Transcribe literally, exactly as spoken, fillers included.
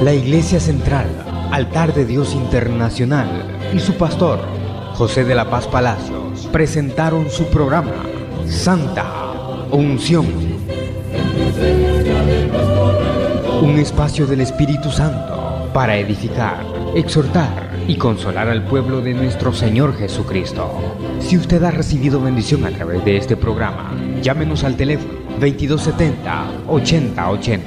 La Iglesia Central, Altar de Dios Internacional y su pastor, José de la Paz Palacios, presentaron su programa Santa Unción. Un espacio del Espíritu Santo para edificar, exhortar y consolar al pueblo de nuestro Señor Jesucristo. Si usted ha recibido bendición a través de este programa, llámenos al teléfono veintidós setenta ochenta ochenta.